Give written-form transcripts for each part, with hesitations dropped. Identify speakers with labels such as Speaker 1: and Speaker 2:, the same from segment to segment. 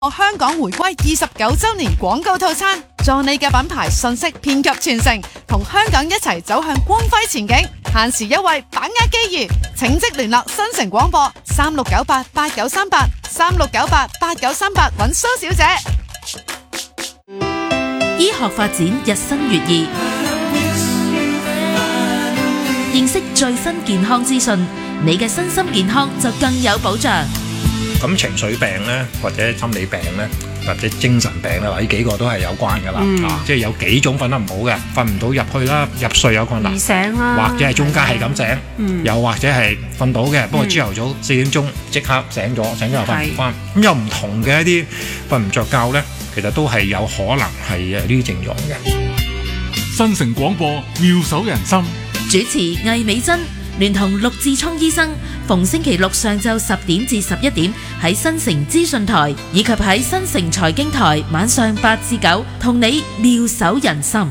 Speaker 1: 香港回歸29周年廣告套餐，助你嘅品牌信息遍及全城，同香港一齊走向光輝前景。限時優惠，把握機遇，請即聯絡新城廣播3698893836988938揾蘇小姐。
Speaker 2: 醫學發展日新月異，認識最新健康資訊，你嘅身心健康就更有保障。
Speaker 3: 咁情緒病咧，或者心理病咧，或者精神病咧，呢幾個都係有關噶啦。即係有幾種瞓得唔好嘅，瞓唔到入去啦，入睡有困難，
Speaker 4: 醒啦，
Speaker 3: 或者係中間係咁醒，又或者係瞓到嘅，不過朝頭早4點鐘即刻醒咗，醒咗又瞓唔翻。咁有唔同嘅一啲瞓唔着覺咧，其實都係有可能係呢啲症狀嘅。
Speaker 5: 新城廣播妙手仁心，
Speaker 2: 主持魏美珍聯同陸志聰醫生，逢星期六上晝10點至11點喺新城資訊台，以及喺新城財經台晚上8至9，同你妙手仁心。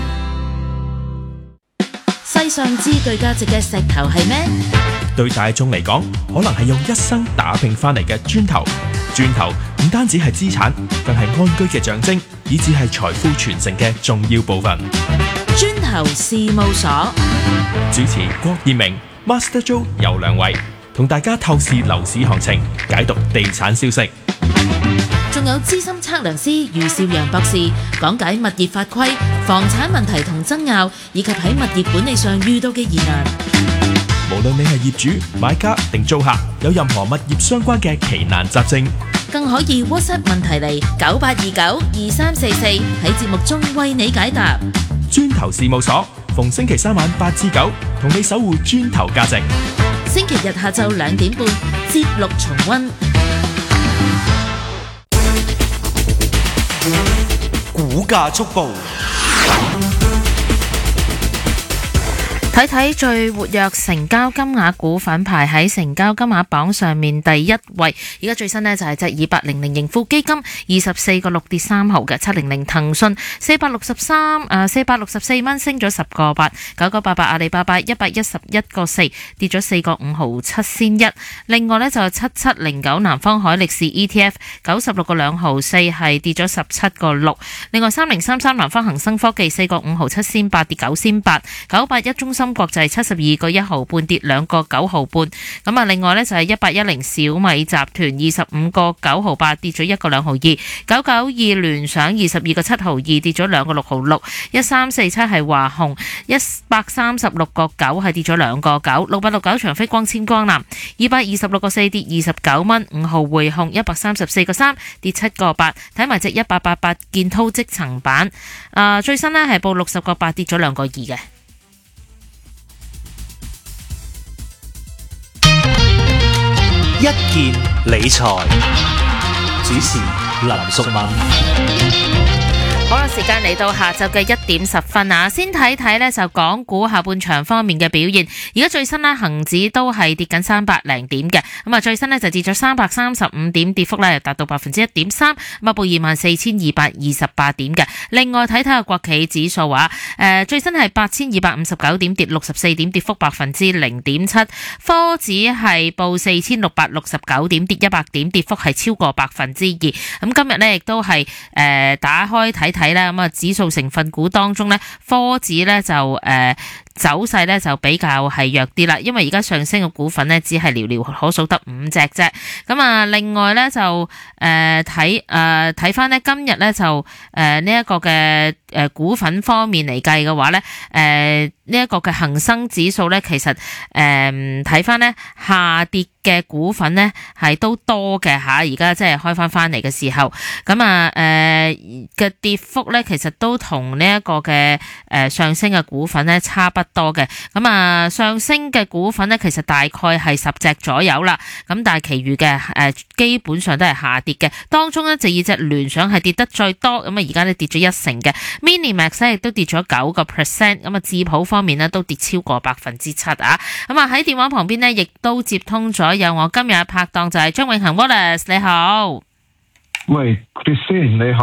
Speaker 2: 世上最具價值嘅石頭係咩？
Speaker 6: 對大眾嚟講，可能係用一生打拼翻嚟嘅磚頭。磚頭唔單止係資產，更係安居嘅象徵，以至係財富傳承嘅重要部分。
Speaker 2: 磚頭事務所
Speaker 6: 主持郭燕明、Master Joe 有兩位，同大家透視樓市行情，解讀地產消息。
Speaker 2: 仲有資深測量師余少陽博士講解物業法規、房產問題同爭拗，以及喺物業管理上遇到嘅疑難。
Speaker 6: 無論你係業主、買家定租客，有任何物業相關嘅奇難雜症，
Speaker 2: 更可以 WhatsApp 問題嚟98292344喺節目中為你解答。
Speaker 6: 磚頭事務所逢星期3晚8至9，同你守護磚頭價值。
Speaker 2: 星期日下晝2點半，節錄重溫。
Speaker 7: 股價速報。
Speaker 8: 睇睇最活躍成交金額股份排喺成交金額榜上面第一位，而家最新呢就係隻2800盈富基金24個6跌3毫嘅，700騰訊464蚊升咗10個8，9988阿里巴巴111個4跌咗4個5毫7仙一，另外呢就7709南方海力士 ETF 96個2毫4係跌咗17個6，另外3033南方恒生科技4個5毫7仙8跌9仙8，981中心國際72個1毫半跌2個9毫半，咁啊另外呢就係1810小米集團25個9毫8跌咗1個2毫2，992聯想22個7毫2跌咗2個6毫6，1347係華虹136個9係跌咗2個9，6869長飛光纖光南226個4跌29蚊，5號匯控134個3跌7個8，睇埋隻1888建滔積層板，最新呢係報60個8跌咗2個2嘅。
Speaker 7: 一件理財，主持林淑敏。
Speaker 8: 好啦，時間嚟到下晝嘅1點10分啊！先睇睇呢就港股下半場方面嘅表現。而家最新呢恒指都係跌緊300點嘅，咁啊最新呢就跌咗335點，跌幅呢又達到1.3%，咁啊報24,228點嘅。另外睇睇下國企指數話，最新係8,259點，跌64點，跌幅0.7%。科指係報4,669點，跌100點，跌幅係超過2%。咁今日呢亦都係打開睇啦，咁啊指數成分股當中咧，科指咧就走勢咧就比較係弱啲啦，因為而家上升嘅股份咧只係寥寥可數得5隻啫。咁啊，另外咧就睇翻咧今日咧就呢一個嘅股份方面嚟計嘅話咧，呢一個嘅恒生指數咧其實睇翻咧下跌嘅股份咧係都多嘅吓，而家即係開翻嚟嘅時候，咁啊嘅跌幅咧其實都同呢一個嘅上升嘅股份咧差不多嘅。咁啊上升嘅股份咧其實大概係10隻左右啦，咁但係其餘嘅基本上都係下跌嘅。當中咧就以隻聯想係跌得最多，咁啊而家咧跌咗1成嘅。Minimax 亦都跌咗9%，咁啊智普方面咧都跌超過7%啊。咁啊喺電話旁邊咧亦都接通咗有我今日嘅拍檔就係張永恆 Wallace， 你好。
Speaker 9: 喂 ，Christine 你好。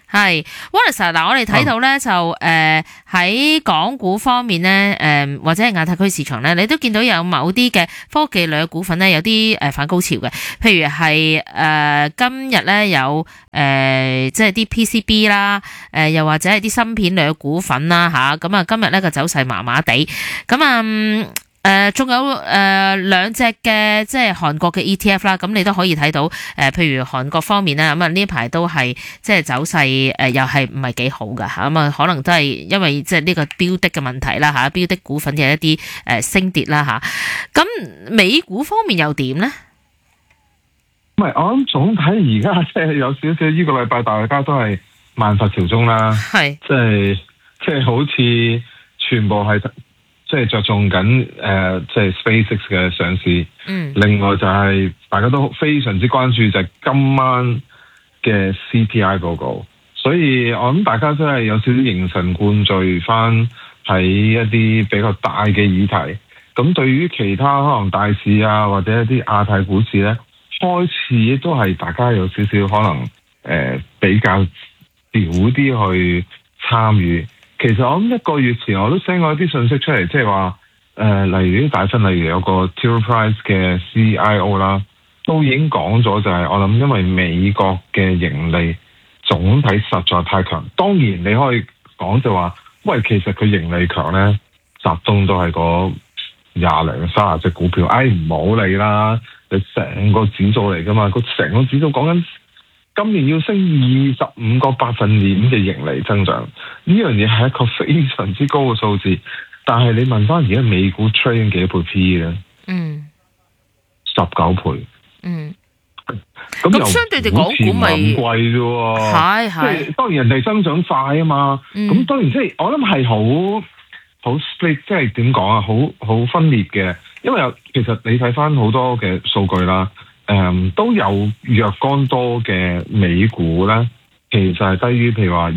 Speaker 8: 係 Wallace 嗱，我哋睇到咧就喺港股方面咧，或者係亞太區市場咧，你都見到有某啲嘅科技類嘅股份咧有啲反高潮嘅，譬如係今日咧有即係啲 PCB 啦，又或者係啲芯片類嘅股份啦嚇，咁啊今日咧個走勢麻麻地，咁啊。仲有兩隻嘅即係韓國嘅 ETF 啦，咁你都可以睇到譬如韓國方面咧，咁啊呢排都係即係走勢又係唔係幾好噶嚇，咁啊可能都係因為即係呢個標的嘅問題啦嚇，標的股份嘅一啲升跌啦嚇，咁美股方面又點咧？
Speaker 4: 唔係，我諗總體而家即係有少少呢個禮拜大家都係萬佛朝宗啦，係即係好似全部係。即係着重緊即係 SpaceX 嘅上市。另外就係大家都非常之關注就係今晚嘅 CPI 報告。所以我諗大家真係有少少形神貫聚翻喺一啲比較大嘅議題。咁對於其他可能大市啊或者一啲亞太股市咧，開始都係大家有少少可能比較少啲去參與。其實我諗1個月前我都 send 過一啲信息出嚟，即係話例如啲大分，例如有個 T. Rowe Price 嘅 CIO 啦，都已經講咗就係我諗因為美國嘅盈利總體實在太強。當然你可以講就話，喂，其實佢盈利強咧，集中都係嗰20零30隻股票，唔好理啦，你成個指數嚟噶嘛，個成個指數講緊。今年要升25個百分點嘅盈利增長，呢樣嘢係一個非常之高嘅數字。但係你問翻而家美股 trade 幾多倍 PE 咧？19倍。咁
Speaker 8: 相對地港股咪
Speaker 4: 咁貴啫喎。係。即係當然人哋增長快啊嘛。咁當然即係我諗係好 split， 即係點講啊？好分裂嘅，因為其實你睇翻好多嘅數據啦。都有若干多嘅美股咧，其實係低於譬如話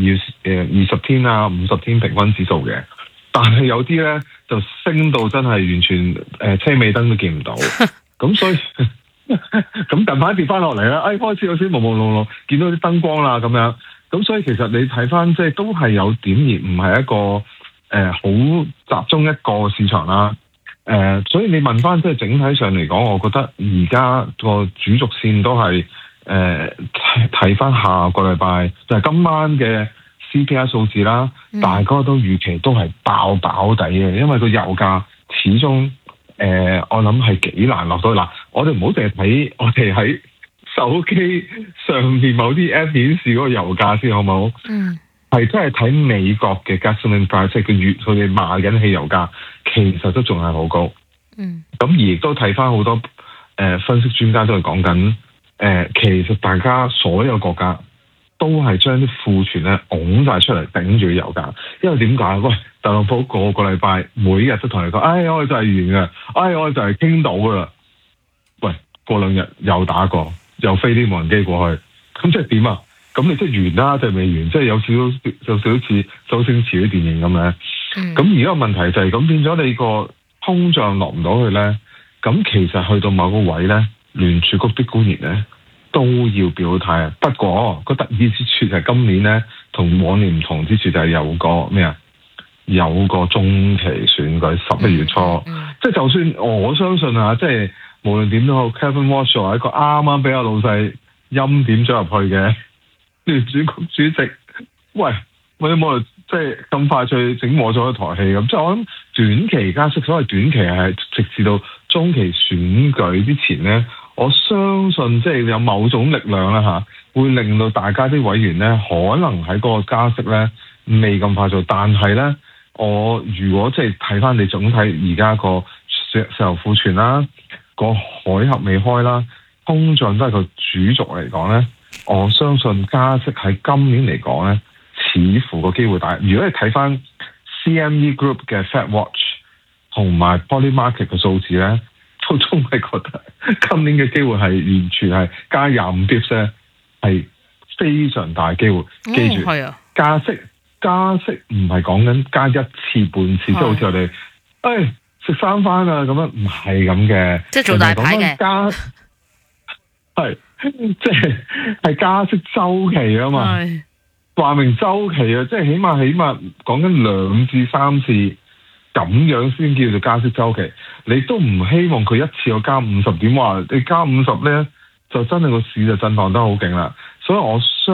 Speaker 4: 20天啊、50天平均指數嘅，但係有啲咧就升到真係完全車尾燈都見唔到，咁所以咁近排跌翻落嚟啦，開始有啲朦朦朧朧見到啲燈光啦咁樣，咁所以其實你睇翻即係都係有點而唔係一個好集中一個市場啦。所以你問翻即係整體上嚟講，我覺得而家個主軸線都係睇翻下個禮拜就係今晚嘅 CPI 數字啦，大家都預期都係爆底嘅，因為個油價始終我諗係幾難落到嗱。我哋唔好淨係睇我哋喺手機上面某啲 app 顯示嗰個油價先好唔好？係真係睇美國嘅 gasoline price， 即係佢哋賣緊汽油價，其實都仲係好高。咁而亦都睇翻好多分析專家都係講緊，其實大家所有國家都係將啲庫存咧拱晒出嚟頂住油價。因為點解？喂，特朗普個禮拜每日都同你講，我哋就係完嘅，我哋就係傾到噶啦。喂，過2日又打過，又飛啲無人機過去，咁即係點啊？咁你即係完啦，就係未完，即係有少少似周星馳啲電影咁樣。咁而家個問題就係咁變咗，你個通脹落唔到去咧，咁其實去到某個位咧，聯儲局啲官員咧都要表態啊。不過個得意之處就係今年咧同往年唔同之處就係有個咩啊？有個中期選舉11月初，即係就算我相信啊，即係無論點都好 ，Kevin Walsh 係一個啱啱俾阿老細欽點咗入去嘅聯儲局主席，喂，我有冇即係咁快脆整和咗一台戲咁？即係我諗短期加息，所謂短期係直至到中期選舉之前咧，我相信即係有某種力量啦嚇，會令到大家啲委員咧可能喺嗰個加息咧未咁快做，但係咧我如果即係睇翻你總體而家個石油庫存啦，個海峽未開啦，通脹都係個主軸嚟講咧。我相信加息喺今年嚟講咧，似乎個機會大。如果你睇翻 CME Group 嘅 Fed Watch 同埋 Polymarket 嘅數字咧，都仲係覺得今年嘅機會係完全係加25 bps 咧，係非常大機會。記住，加息唔係講緊加一次半次，即係好似我哋食3番啊咁樣，唔係咁嘅。即係做大牌嘅加係。即係加息週期啊嘛， 話明週期啊，即係起碼講緊2至3次咁樣先叫做加息週期。你都唔希望佢一次過加50點，話你加50咧，就真係個市就震盪得好勁啦。所以我